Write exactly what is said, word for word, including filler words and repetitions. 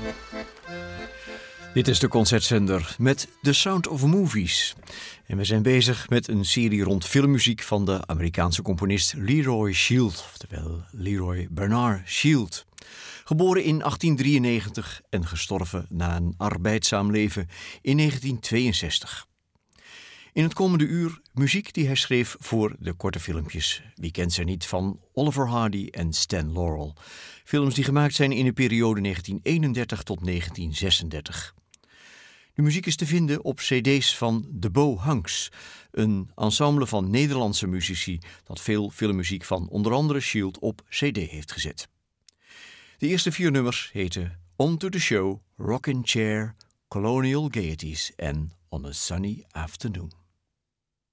Dit is de Concertzender met The Sound of Movies. En we zijn bezig met een serie rond filmmuziek van de Amerikaanse componist Leroy Shield, oftewel Leroy Bernard Shield. Geboren in achttien drieënnegentig en gestorven na een arbeidzaam leven in negentien tweeënzestig. In het komende uur muziek die hij schreef voor de korte filmpjes. Wie kent ze niet van Oliver Hardy en Stan Laurel. Films die gemaakt zijn in de periode negentien eenendertig tot negentien zesendertig. De muziek is te vinden op cd's van The Bo Hunks, een ensemble van Nederlandse muzici dat veel filmmuziek van onder andere Shield op cd heeft gezet. De eerste vier nummers heten On to the Show, Rockin' Chair, Colonial Gaieties en On a Sunny Afternoon.